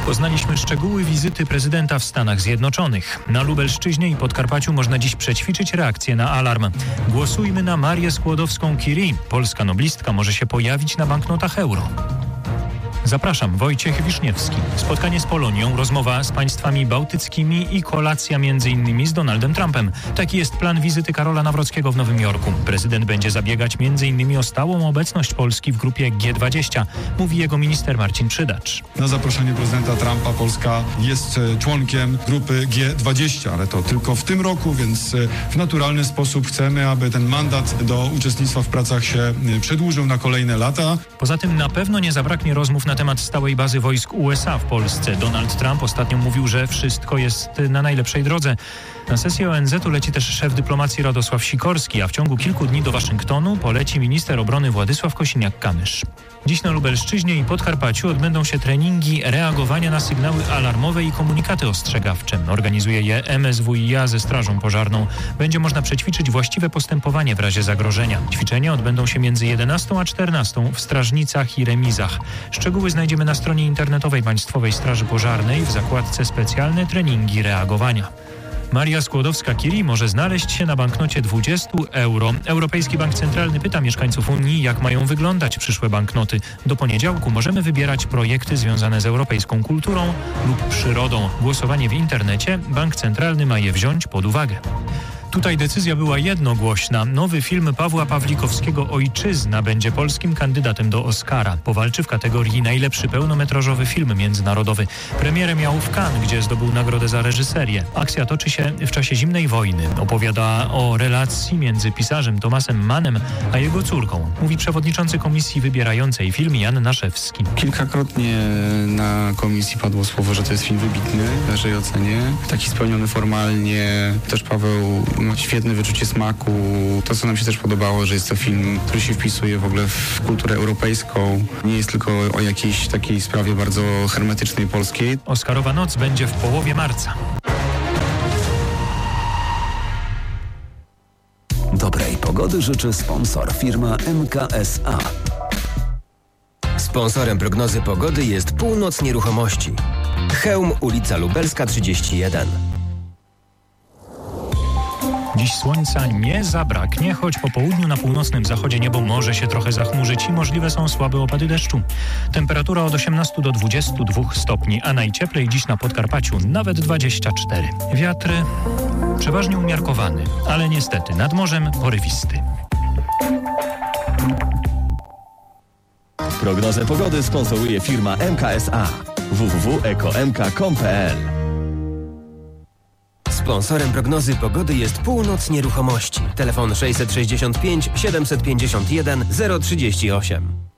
Poznaliśmy szczegóły wizyty prezydenta w Stanach Zjednoczonych. Na Lubelszczyźnie i Podkarpaciu można dziś przećwiczyć reakcję na alarm. Głosujmy na Marię Skłodowską-Curie. Polska noblistka może się pojawić na banknotach euro. Zapraszam, Wojciech Wiszniewski. Spotkanie z Polonią, rozmowa z państwami bałtyckimi i kolacja m.in. z Donaldem Trumpem. Taki jest plan wizyty Karola Nawrockiego w Nowym Jorku. Prezydent będzie zabiegać m.in. o stałą obecność Polski w grupie G20, mówi jego minister Marcin Przydacz. Na zaproszenie prezydenta Trumpa Polska jest członkiem grupy G20, ale to tylko w tym roku, więc w naturalny sposób chcemy, aby ten mandat do uczestnictwa w pracach się przedłużył na kolejne lata. Poza tym na pewno nie zabraknie rozmów na temat stałej bazy wojsk USA w Polsce. Donald Trump ostatnio mówił, że wszystko jest na najlepszej drodze. Na sesję ONZ-u leci też szef dyplomacji Radosław Sikorski, a w ciągu kilku dni do Waszyngtonu poleci minister obrony Władysław Kosiniak-Kamysz. Dziś na Lubelszczyźnie i Podkarpaciu odbędą się treningi reagowania na sygnały alarmowe i komunikaty ostrzegawcze. Organizuje je MSWiA ze Strażą Pożarną. Będzie można przećwiczyć właściwe postępowanie w razie zagrożenia. Ćwiczenia odbędą się między 11 a 14 w strażnicach i remizach. Szczegóły znajdziemy na stronie internetowej Państwowej Straży Pożarnej w zakładce Specjalne treningi reagowania. Maria Skłodowska-Curie może znaleźć się na banknocie 20 euro. Europejski Bank Centralny pyta mieszkańców Unii, jak mają wyglądać przyszłe banknoty. Do poniedziałku możemy wybierać projekty związane z europejską kulturą lub przyrodą. Głosowanie w internecie. Bank Centralny ma je wziąć pod uwagę. Tutaj decyzja była jednogłośna. Nowy film Pawła Pawlikowskiego Ojczyzna będzie polskim kandydatem do Oscara. Powalczy w kategorii najlepszy pełnometrażowy film międzynarodowy. Premierę miał w Cannes, gdzie zdobył nagrodę za reżyserię. Akcja toczy się w czasie zimnej wojny. Opowiada o relacji między pisarzem Tomasem Mannem a jego córką. Mówi przewodniczący komisji wybierającej film Jan Naszewski. Kilkakrotnie na komisji padło słowo, że to jest film wybitny w naszej ocenie. Taki spełniony formalnie. Też Paweł ma świetne wyczucie smaku. To, co nam się też podobało, że jest to film, który się wpisuje w ogóle w kulturę europejską. Nie jest tylko o jakiejś takiej sprawie bardzo hermetycznej polskiej. Oscarowa noc będzie w połowie marca. Dobrej pogody życzy sponsor, firma MKSA. Sponsorem prognozy pogody jest Północ Nieruchomości. Chełm, ulica Lubelska 31. Dziś słońca nie zabraknie, choć po południu na północnym zachodzie niebo może się trochę zachmurzyć i możliwe są słabe opady deszczu. Temperatura od 18 do 22 stopni, a najcieplej dziś na Podkarpaciu nawet 24. Wiatr przeważnie umiarkowany, ale niestety nad morzem porywisty. Prognozę pogody sponsoruje firma MKSA. www.ekomk.com.pl. Sponsorem prognozy pogody jest Północ Nieruchomości. Telefon 665 751 038.